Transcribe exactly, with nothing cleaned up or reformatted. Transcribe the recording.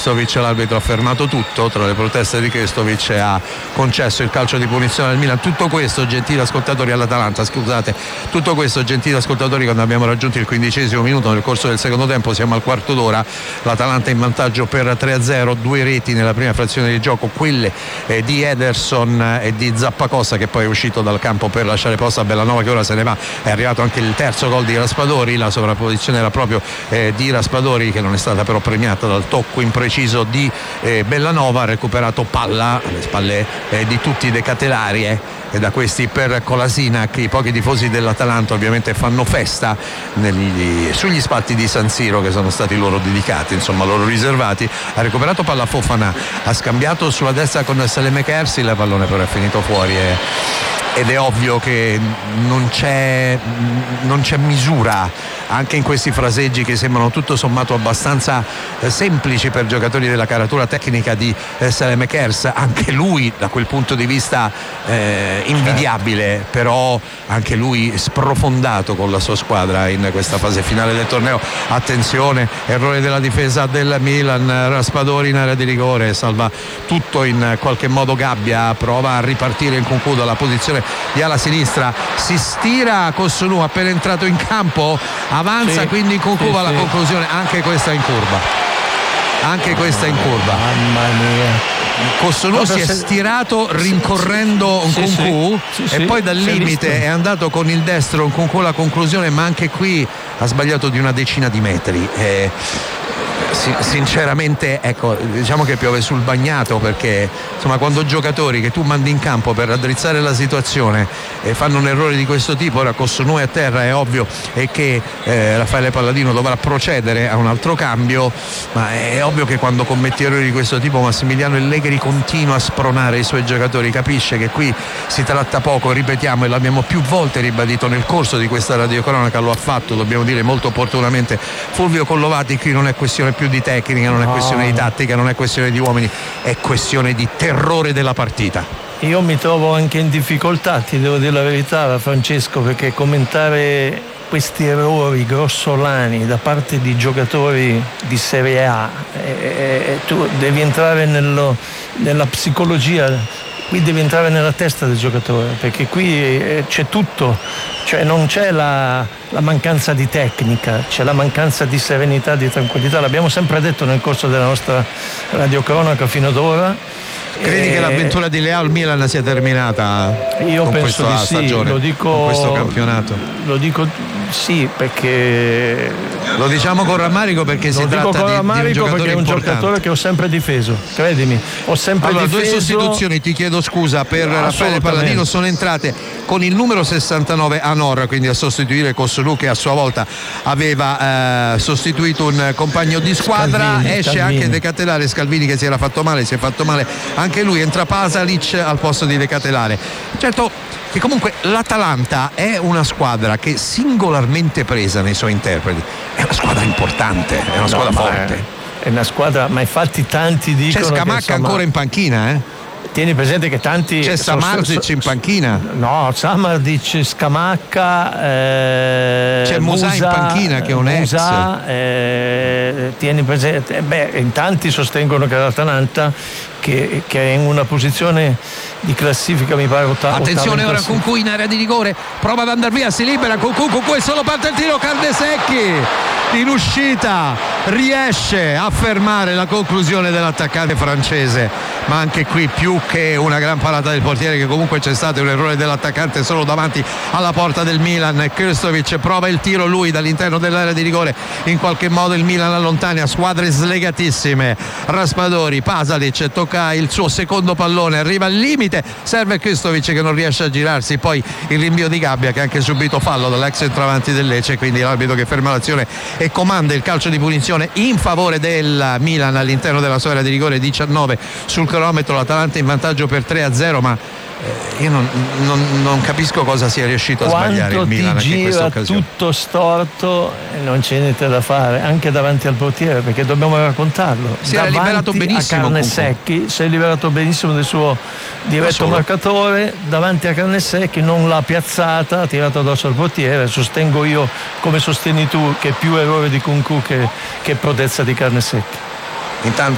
Krstovic, l'arbitro ha fermato tutto, tra le proteste di Krstovic ha concesso il calcio di punizione al Milan. Tutto questo, gentili ascoltatori all'Atalanta, scusate, tutto questo, gentili ascoltatori, quando abbiamo raggiunto il quindicesimo minuto nel corso del secondo tempo, siamo al quarto d'ora, l'Atalanta in vantaggio per tre a zero, due reti nella prima frazione di gioco, quelle eh, di Ederson e di Zappacosta, che poi è uscito dal campo per lasciare posto a Bellanova, che ora se ne va. È arrivato anche il terzo gol di Raspadori, la sovrapposizione era proprio eh, di Raspadori, che non è stata però premiata dal tocco impreciso di eh, Bellanova. Ha recuperato palla alle spalle eh, di tutti i De Catelari eh, e da questi per Kolasinac. I pochi tifosi dell'Atalanta ovviamente fanno festa negli, sugli spalti di San Siro, che sono stati loro dedicati, insomma loro riservati. Ha recuperato palla Fofana, ha scambiato sulla destra con Selemakers, il pallone però è finito fuori e ed è ovvio che non c'è, non c'è misura anche in questi fraseggi che sembrano tutto sommato abbastanza eh, semplici per giocatori della caratura tecnica di eh, Selemakers. Anche lui da quel punto di vista eh, invidiabile, però anche lui sprofondato con la sua squadra in questa fase finale del torneo. Attenzione, errore della difesa del Milan, Raspadori in area di rigore, salva tutto in qualche modo Gabbia, prova a ripartire in Nkunku dalla posizione di ala sinistra, si stira Cossonù, appena entrato in campo avanza, sì, quindi Nkunku sì, va alla sì. conclusione. Anche questa in curva, anche questa in curva, mamma mia. Cossonù si è stirato rincorrendo Nkunku sì, sì, sì, e poi dal limite è andato con il destro Nkunku alla conclusione, ma anche qui ha sbagliato di una decina di metri. eh, Sinceramente, ecco, diciamo che piove sul bagnato, perché insomma quando giocatori che tu mandi in campo per raddrizzare la situazione e fanno un errore di questo tipo, ora Cossonù è a terra, è ovvio e che eh, Raffaele Palladino dovrà procedere a un altro cambio, ma è ovvio che quando commetti errori di questo tipo Massimiliano Allegri continua a spronare i suoi giocatori, capisce che qui si tratta poco, ripetiamo, e l'abbiamo più volte ribadito nel corso di questa radiocronaca, lo ha fatto, dobbiamo dire molto opportunamente, Fulvio Collovati. Qui non è questione più di tecnica, non è questione di tattica, non è questione di uomini, è questione di terrore della partita. Io mi trovo anche in difficoltà, ti devo dire la verità, Francesco, perché commentare questi errori grossolani da parte di giocatori di Serie A, e, e, tu devi entrare nello, nella psicologia, qui devi entrare nella testa del giocatore, perché qui c'è tutto, cioè non c'è la, la mancanza di tecnica, c'è la mancanza di serenità, di tranquillità. L'abbiamo sempre detto nel corso della nostra radiocronaca fino ad ora. Credi e... che l'avventura di Leao al Milan sia terminata? Io con penso di sì, stagione, lo dico, con questo campionato? Lo dico sì, perché lo diciamo con rammarico, perché si tratta di, di un giocatore perché è un importante. giocatore che ho sempre difeso, credimi, ho sempre allora, difeso. Due sostituzioni, ti chiedo scusa, per Raffaele Palladino sono entrate con il numero sessantanove Anor, quindi a sostituire Cossonù, che a sua volta aveva eh, sostituito un compagno di squadra. Scalvini, esce Scalvini. Anche De Catelare, Scalvini che si era fatto male, si è fatto male anche lui, entra Pasalic al posto di De Catelare. Certo che comunque l'Atalanta è una squadra che singolarmente presa nei suoi interpreti è una squadra importante, è una no, squadra forte, è una squadra, ma infatti tanti dicono c'è Scamacca che, insomma, ancora in panchina, eh? Tieni presente che tanti c'è Samardzic so, so, in panchina, no, Samardzic, Scamacca, eh, c'è Musa in panchina che è un Musa, ex eh, tieni presente, beh, in tanti sostengono che l'Atalanta che, che è in una posizione di classifica, mi pare ottava. Attenzione ora Nkunku in area di rigore, prova ad andare via, si libera Nkunku, Nkunku e solo parte il tiro, Carnesecchi in uscita riesce a fermare la conclusione dell'attaccante francese, ma anche qui più che una gran parata del portiere, che comunque c'è stato un errore dell'attaccante solo davanti alla porta del Milan. Krstovic prova il tiro lui dall'interno dell'area di rigore, in qualche modo il Milan allontana squadre slegatissime. Raspadori, Pasalic tocca il suo secondo pallone, arriva al limite, serve Krstovic che non riesce a girarsi, poi il rinvio di Gabbia che ha anche subito fallo dall'ex centravanti del Lecce, quindi l'arbitro che ferma l'azione e comanda il calcio di punizione in favore del Milan all'interno della sua area di rigore. Diciannove sul cronometro, l'Atalanta in vantaggio per tre a zero, ma eh, io non, non, non capisco cosa sia riuscito a quanto sbagliare il Milan anche in questa occasione. Tutto storto e non c'è niente da fare anche davanti al portiere, perché dobbiamo raccontarlo, si era liberato benissimo a Carnesecchi, si è liberato benissimo del suo diretto marcatore, davanti a Carnesecchi non l'ha piazzata, ha tirato addosso al portiere. Sostengo io, come sostieni tu, che più errore di Nkunku che, che prodezza di Carnesecchi. Intanto